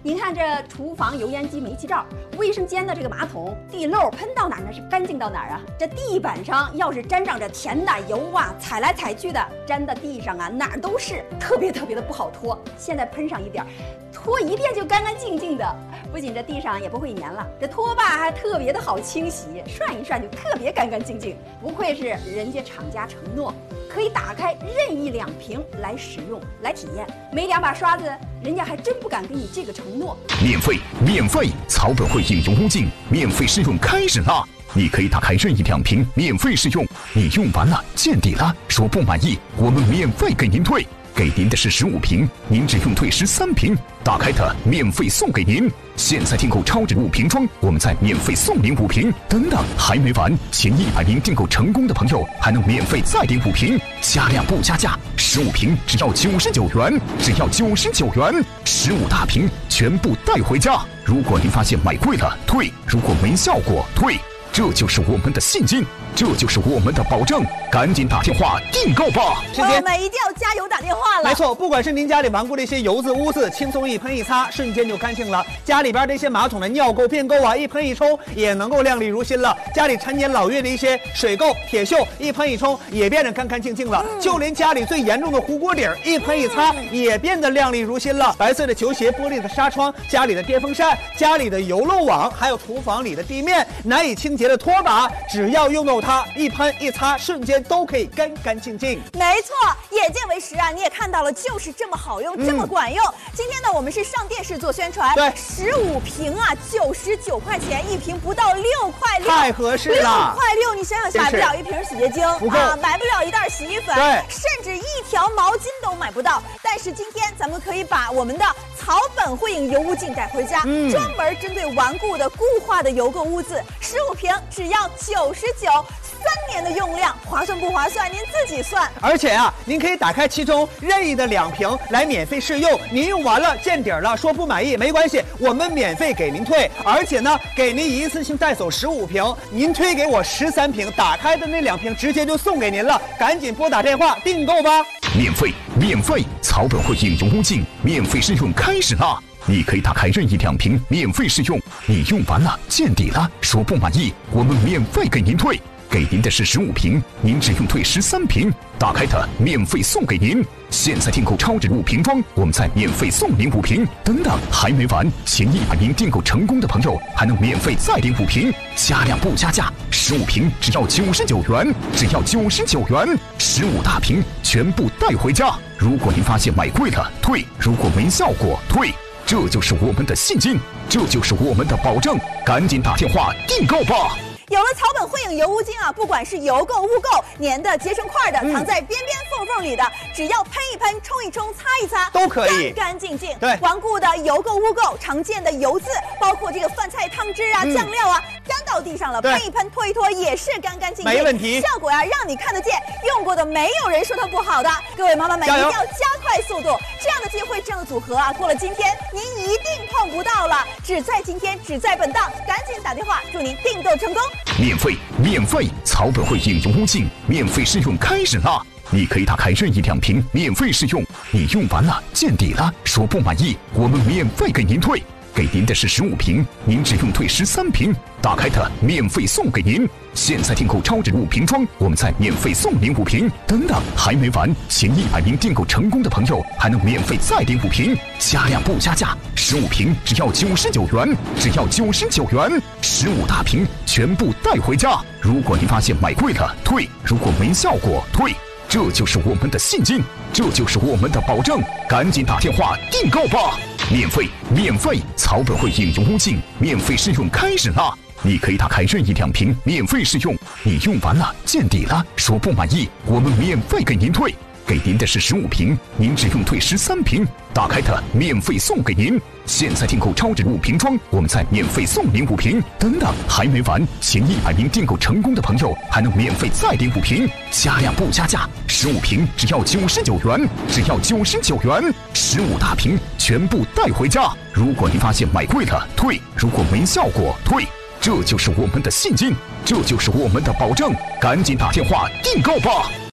你看这厨房油烟机煤气罩，卫生间的这个马桶地漏喷到哪儿呢是干净到哪儿啊？这地板上要是沾上这甜的油啊，踩来踩去的，粘到地上啊哪儿都是，特别的不好拖。现在喷上一点，拖一遍就干干净净的，不仅这地上也不会粘了，这拖把还特别的好清洗，涮一涮就特别干干净净。不愧是人家厂家承诺，可以打开任意2瓶来使用来体验，没2把刷子，人家还真不敢给你这个承诺。 免费！草本会影油污净免费试用开始啦！你可以打开任意2瓶免费试用，你用完了见底了，说不满意，我们免费给您退。给您的是15瓶，您只用退13瓶，打开它免费送给您。现在订购超值5瓶装，我们再免费送您5瓶。等等，还没完，前100名订购成功的朋友还能免费再领5瓶，加量不加价，15瓶只要99元，只要99元，15大瓶全部带回家。如果您发现买贵了退，如果没效果退，这就是我们的信心，这就是我们的保证，赶紧打电话订购吧！ 朋友们一定要加油打电话了。 没错，不管是您家里顽固的一些油渍污渍，轻松一喷一擦，瞬间就干净了；家里边这些马桶的尿垢、便垢啊，一喷一冲也能够亮丽如新了；家里陈年老月的一些水垢、铁锈，一喷一冲也变得干干净净了；就连家里最严重的糊锅底儿，一喷一擦也变得亮丽如新了。白色的球鞋、玻璃的纱窗、家里的电风扇、家里的油漏网，还有厨房里的地面难以清洁的拖把，只要用到它，一喷一擦，瞬间都可以干干净净。 没错，眼见为实啊！你也看到了，就是这么好用，这么管用。今天呢，我们是上电视做宣传，对，15瓶啊，99块钱一瓶，不到6块6， 太合适了。 6块6，你想想，买不了1瓶洗洁精啊，买不了1袋洗衣粉，甚至1条毛巾都买不到。但是今天咱们可以把我们的草本汇影油污净带回家，专门针对顽固的固化的油垢污渍，15瓶只要99。3年的用量，划算不划算？您自己算。 而且啊，您可以打开其中任意的2瓶来免费试用，您用完了见底了，说不满意没关系，我们免费给您退。而且呢，给您一次性带走15瓶，您退给我13瓶，打开的那2瓶直接就送给您了。赶紧拨打电话订购吧！ 免费！草本汇影油污净免费试用开始啦！你可以打开任意2瓶免费试用，你用完了见底了，说不满意，我们免费给您退。给您的是15瓶，您只用退13瓶，打开它免费送给您。现在订购超值5瓶装，我们再免费送您5瓶。等等，还没完，前100名订购成功的朋友还能免费再领5瓶，加量不加价，15瓶只要99元，只要99元，15大瓶全部带回家。如果您发现买贵了退，如果没效果退，这就是我们的信心，这就是我们的保证，赶紧打电话订购吧！ 有了草本汇影油污精啊，不管是油垢、污垢、粘的、结成块的，藏在边边缝缝里的，只要喷一喷、冲一冲、擦一擦， 都可以干干净净。 对， 顽固的油垢、污垢、常见的油渍，包括这个饭菜汤汁啊、酱料啊，沾到地上了，喷一喷、拖一拖也是干干净净， 没问题。 效果呀，让你看得见，用过的没有人说它不好的。各位妈妈们一定要加快速度，这样的机会、这样的组合啊，过了今天您一定碰不到了，只在今天，只在本档，赶紧打电话，祝您订购成功。 免费！草本汇影油污净免费试用开始啦！你可以打开任意2瓶免费试用，你用完了见底了，说不满意，我们免费给您退。给您的是15瓶，您只用退13瓶，打开它免费送给您。现在订购超值5瓶装，我们再免费送您5瓶。等等，还没完，前100名订购成功的朋友还能免费再领5瓶，加量不加价，15瓶只要99元，只要99元，15大瓶全部带回家。如果您发现买贵了退，如果没效果退，这就是我们的信心，这就是我们的保证，赶紧打电话订购吧！免费！草本汇影油污净免费试用开始啦！你可以打开任意2瓶免费试用，你用完了见底了，说不满意，我们免费给您退。给您的是15瓶，您只用退13瓶，打开它免费送给您。现在订购超值5瓶装，我们再免费送您5瓶。等等，还没完，前100名订购成功的朋友还能免费再领5瓶，加量不加价，15瓶只要99元，只要99元，15大瓶全部带回家。如果您发现买贵了退，如果没效果退，这就是我们的信心，这就是我们的保证，赶紧打电话订购吧！